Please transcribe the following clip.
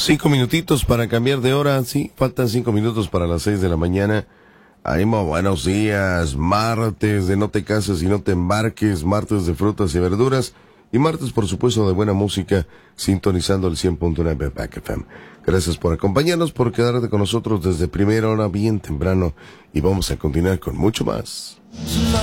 5 minutitos para cambiar de hora, sí, faltan 5 minutos para las 6 de la mañana. Aimo, buenos días, martes de no te cases y no te embarques, martes de frutas y verduras, y martes, por supuesto, de buena música, sintonizando el 100.9 Back FM. Gracias por acompañarnos, por quedarte con nosotros desde primera hora bien temprano, y vamos a continuar con mucho más.